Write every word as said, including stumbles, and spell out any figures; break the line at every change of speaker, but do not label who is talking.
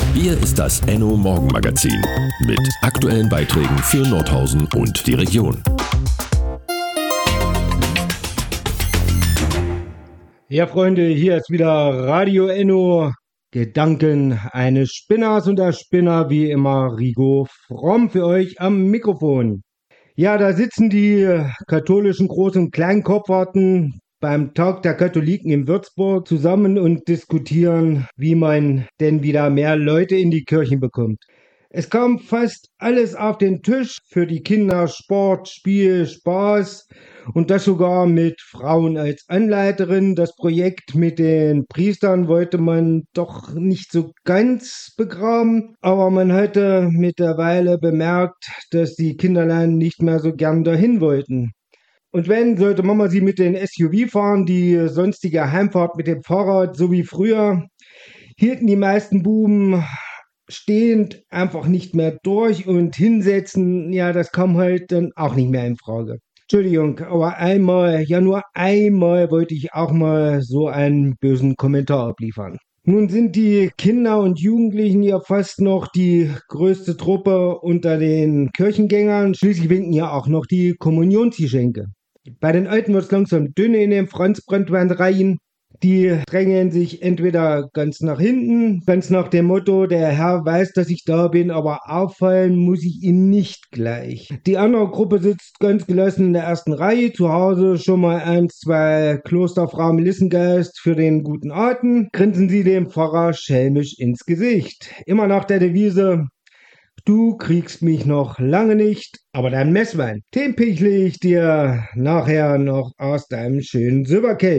Hier ist das Enno Morgenmagazin mit aktuellen Beiträgen für Nordhausen und die Region.
Ja, Freunde, hier ist wieder Radio Enno. Gedanken eines Spinners und der Spinner, wie immer Rigo Fromm für euch am Mikrofon. Ja, da sitzen die katholischen Groß- und Kleinkopferten beim Tag der Katholiken in Würzburg zusammen und diskutieren, wie man denn wieder mehr Leute in die Kirchen bekommt. Es kam fast alles auf den Tisch für die Kinder: Sport, Spiel, Spaß und das sogar mit Frauen als Anleiterin. Das Projekt mit den Priestern wollte man doch nicht so ganz begraben, aber man hatte mittlerweile bemerkt, dass die Kinderlein nicht mehr so gern dahin wollten. Und wenn, sollte Mama sie mit den S U V fahren, die sonstige Heimfahrt mit dem Fahrrad, so wie früher, hielten die meisten Buben stehend einfach nicht mehr durch und hinsetzen, ja, das kam halt dann auch nicht mehr in Frage. Entschuldigung, aber einmal, ja nur einmal wollte ich auch mal so einen bösen Kommentar abliefern. Nun sind die Kinder und Jugendlichen ja fast noch die größte Truppe unter den Kirchengängern. Schließlich winken ja auch noch die Kommunionsgeschenke. Bei den Alten wird es langsam dünn in den Franzbranntweinreihen. Die drängen sich entweder ganz nach hinten, ganz nach dem Motto: der Herr weiß, dass ich da bin, aber auffallen muss ich ihm nicht gleich. Die andere Gruppe sitzt ganz gelassen in der ersten Reihe, zu Hause schon mal ein, zwei Klosterfrau Melissengeist für den guten Atem, grinsen sie dem Pfarrer schelmisch ins Gesicht. Immer nach der Devise: du kriegst mich noch lange nicht, aber dein Messwein, den pichle ich dir nachher noch aus deinem schönen Silberkelch.